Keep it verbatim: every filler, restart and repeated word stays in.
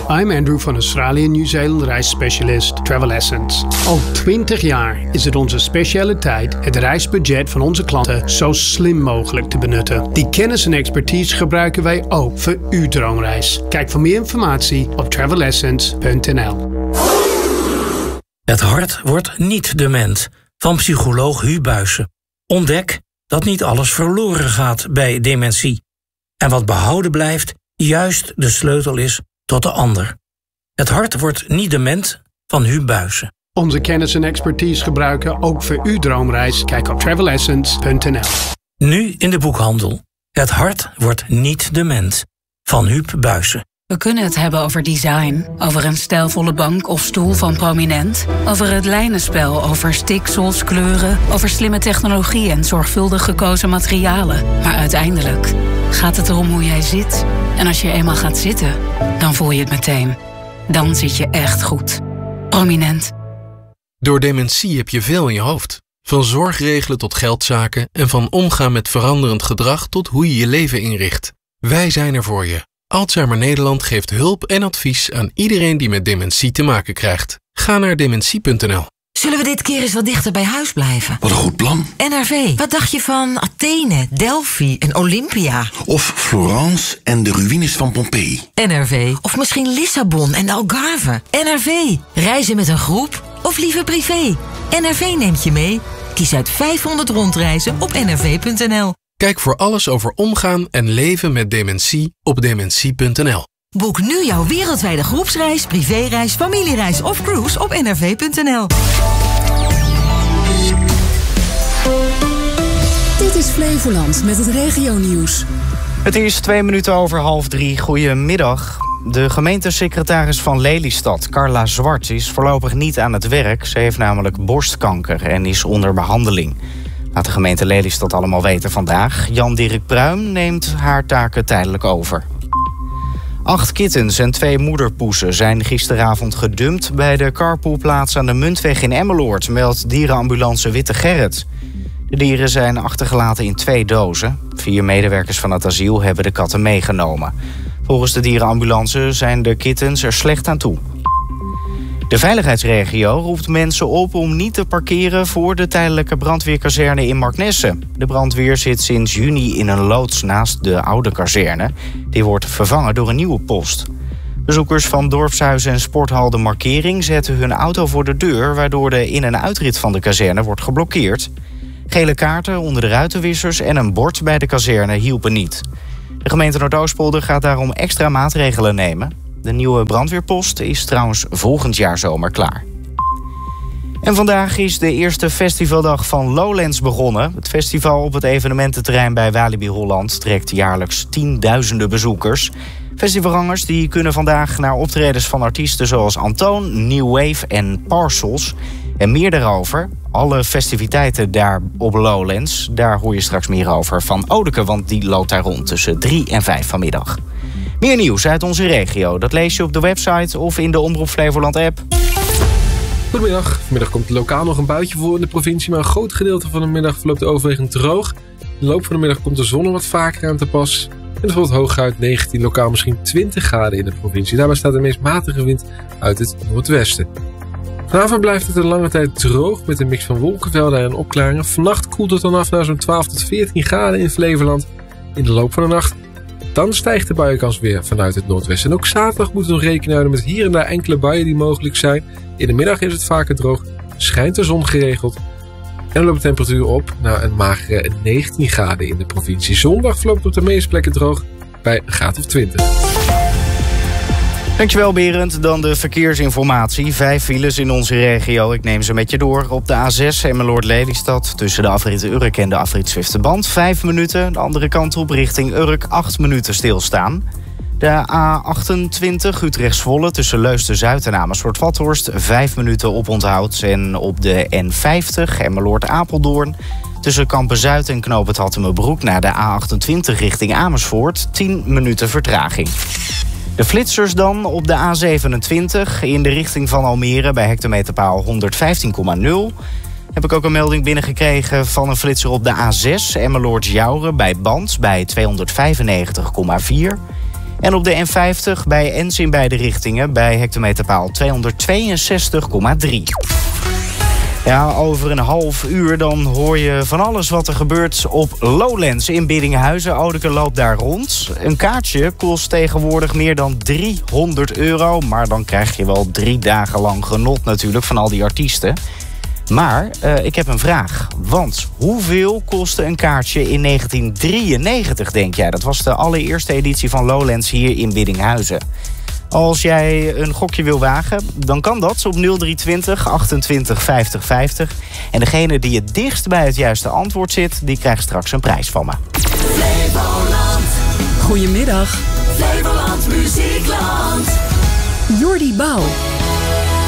I'm Andrew van Australië Nieuw-Zeeland reisspecialist Travel Essence. Al twintig jaar is het onze specialiteit het reisbudget van onze klanten zo slim mogelijk te benutten. Die kennis en expertise gebruiken wij ook voor uw droomreis. Kijk voor meer informatie op travel essence punt n l. Het hart wordt niet dement, van psycholoog Huub Buijsen. Ontdek dat niet alles verloren gaat bij dementie. En wat behouden blijft, juist de sleutel is tot de ander. Het hart wordt niet dement, van Huub Buijsen. Onze kennis en expertise gebruiken ook voor uw droomreis. Kijk op travel essence punt n l. Nu in de boekhandel. Het hart wordt niet dement, van Huub Buijsen. We kunnen het hebben over design, over een stijlvolle bank of stoel van Prominent, over het lijnenspel, over stiksels, kleuren, over slimme technologie en zorgvuldig gekozen materialen. Maar uiteindelijk gaat het erom hoe jij zit. En als je eenmaal gaat zitten, dan voel je het meteen. Dan zit je echt goed. Prominent. Door dementie heb je veel in je hoofd. Van zorgregelen tot geldzaken en van omgaan met veranderend gedrag tot hoe je je leven inricht. Wij zijn er voor je. Alzheimer Nederland geeft hulp en advies aan iedereen die met dementie te maken krijgt. Ga naar dementie punt n l. Zullen we dit keer eens wat dichter bij huis blijven? Wat een goed plan. N R V, wat dacht je van Athene, Delphi en Olympia? Of Florence en de ruïnes van Pompeii. N R V, of misschien Lissabon en de Algarve. N R V, reizen met een groep of liever privé? N R V neemt je mee. Kies uit vijfhonderd rondreizen op n r v punt n l. Kijk voor alles over omgaan en leven met dementie op dementie punt n l. Boek nu jouw wereldwijde groepsreis, privéreis, familiereis of cruise op n r v punt n l. Dit is Flevoland met het regionieuws. Het is twee minuten over half drie. Goedemiddag. De gemeentesecretaris van Lelystad, Carla Zwart, is voorlopig niet aan het werk. Ze heeft namelijk borstkanker en is onder behandeling. Laat de gemeente Lelystad allemaal weten vandaag. Jan-Dirk Pruim neemt haar taken tijdelijk over. Acht kittens en twee moederpoezen zijn gisteravond gedumpt bij de carpoolplaats aan de Muntweg in Emmeloord, meldt dierenambulance Witte Gerrit. De dieren zijn achtergelaten in twee dozen. Vier medewerkers van het asiel hebben de katten meegenomen. Volgens de dierenambulance zijn de kittens er slecht aan toe. De veiligheidsregio roept mensen op om niet te parkeren voor de tijdelijke brandweerkazerne in Marknesse. De brandweer zit sinds juni in een loods naast de oude kazerne. Die wordt vervangen door een nieuwe post. Bezoekers van dorpshuizen en sporthal De Markering zetten hun auto voor de deur, waardoor de in- en uitrit van de kazerne wordt geblokkeerd. Gele kaarten onder de ruitenwissers en een bord bij de kazerne hielpen niet. De gemeente Noordoostpolder gaat daarom extra maatregelen nemen. De nieuwe brandweerpost is trouwens volgend jaar zomer klaar. En vandaag is de eerste festivaldag van Lowlands begonnen. Het festival op het evenemententerrein bij Walibi Holland trekt jaarlijks tienduizenden bezoekers. Festivalgangers die kunnen vandaag naar optredens van artiesten zoals Antoon, New Wave en Parcels. En meer daarover, alle festiviteiten daar op Lowlands, daar hoor je straks meer over van Odeke, want die loopt daar rond tussen drie en vijf vanmiddag. Meer nieuws uit onze regio, dat lees je op de website of in de Omroep Flevoland app. Goedemiddag. Vanmiddag komt lokaal nog een buitje voor in de provincie, maar een groot gedeelte van de middag verloopt overwegend droog. In de loop van de middag komt de zon er wat vaker aan te pas. En het wordt hooguit negentien, lokaal misschien twintig graden in de provincie. Daarbij staat de meest matige wind uit het noordwesten. Vanavond blijft het een lange tijd droog met een mix van wolkenvelden en opklaringen. Vannacht koelt het dan af naar zo'n twaalf tot veertien graden in Flevoland. In de loop van de nacht dan stijgt de buienkans weer vanuit het noordwesten. En ook zaterdag moeten we nog rekening houden met hier en daar enkele buien die mogelijk zijn. In de middag is het vaker droog, schijnt de zon geregeld. En dan loopt de temperatuur op naar een magere negentien graden in de provincie. Zondag verloopt op de meeste plekken droog bij een graad of twintig. Dankjewel Berend. Dan de verkeersinformatie. Vijf files in onze regio. Ik neem ze met je door. Op de A zes Emmeloord-Lelystad tussen de afrit Urk en de afrit Zwifterband. Vijf minuten. De andere kant op richting Urk. Acht minuten stilstaan. De A achtentwintig Utrecht-Zwolle tussen Leusden-Zuid en Amersfoort-Vathorst. Vijf minuten oponthoud. En op de N vijftig Emmeloord-Apeldoorn tussen Kampen-Zuid en Knoop het Hattemerbroek naar de A achtentwintig richting Amersfoort. Tien minuten vertraging. De flitsers dan op de A zevenentwintig in de richting van Almere bij hectometerpaal honderdvijftien komma nul. Heb ik ook een melding binnengekregen van een flitser op de A zes Emmeloord-Jouren bij Band bij tweehonderdvijfennegentig komma vier. En op de N vijftig bij Ens in beide richtingen bij hectometerpaal tweehonderdtweeënzestig komma drie. Ja, over een half uur dan hoor je van alles wat er gebeurt op Lowlands in Biddinghuizen. Odeke loopt daar rond. Een kaartje kost tegenwoordig meer dan driehonderd euro. Maar dan krijg je wel drie dagen lang genot natuurlijk van al die artiesten. Maar uh, ik heb een vraag. Want hoeveel kostte een kaartje in negentien drieënnegentig, denk jij? Dat was de allereerste editie van Lowlands hier in Biddinghuizen. Als jij een gokje wil wagen, dan kan dat op nul drie twintig achtentwintig vijftig vijftig. En degene die het dichtst bij het juiste antwoord zit, die krijgt straks een prijs van me. Flevoland. Goedemiddag. Flevoland Muziekland. Jordi Bouw.